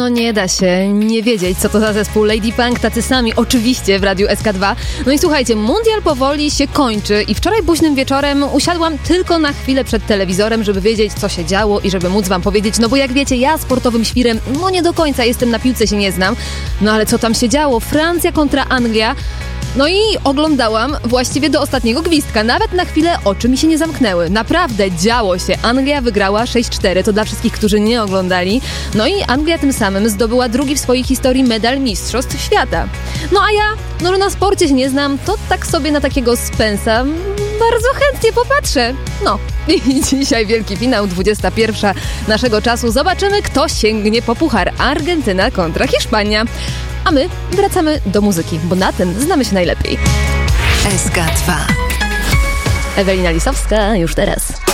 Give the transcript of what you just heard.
No nie da się nie wiedzieć, co to za zespół Lady Punk, tacy sami oczywiście w Radiu SK2. No i słuchajcie, mundial powoli się kończy i wczoraj późnym wieczorem usiadłam tylko na chwilę przed telewizorem, żeby wiedzieć, co się działo i żeby móc wam powiedzieć, no bo jak wiecie, ja sportowym świrem, no nie do końca jestem, na piłce się nie znam. No ale co tam się działo? Francja kontra Anglia. No i oglądałam właściwie do ostatniego gwizdka. Nawet na chwilę oczy mi się nie zamknęły. Naprawdę działo się. Anglia wygrała 6-4. To dla wszystkich, którzy nie oglądali. No i Anglia tym samym zdobyła drugi w swojej historii medal Mistrzostw Świata. No a ja, no że na sporcie się nie znam, to tak sobie na takiego Spensa bardzo chętnie popatrzę. No i dzisiaj wielki finał, 21 naszego czasu. Zobaczymy, kto sięgnie po puchar. Argentyna kontra Hiszpania. A my wracamy do muzyki, bo na tym znamy się najlepiej. SK2. Ewelina Lisowska już teraz.